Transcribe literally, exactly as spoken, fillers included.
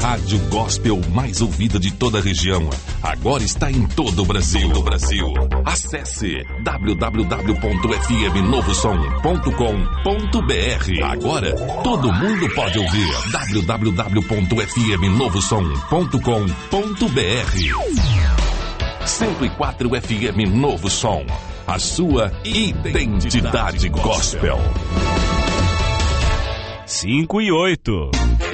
rádio gospel mais ouvida de toda a região. Agora está em todo o Brasil. Todo o Brasil. Acesse w w w ponto f m novo som ponto com ponto b r. Agora todo mundo pode ouvir. w w w ponto f m novo som ponto com ponto b r. cento e quatro F M Novo Som. A sua identidade gospel. cinco e oito.